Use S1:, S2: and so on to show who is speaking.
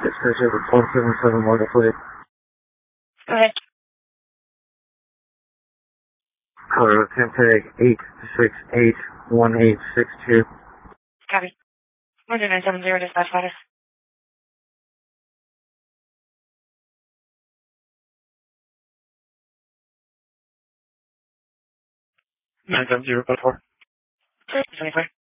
S1: Dispatch over 477 Market Fleet.
S2: Go ahead.
S1: Colorado Tag 8681862.
S2: Copy. 10970 dispatch ladder.
S3: 970 code 4.
S2: 24.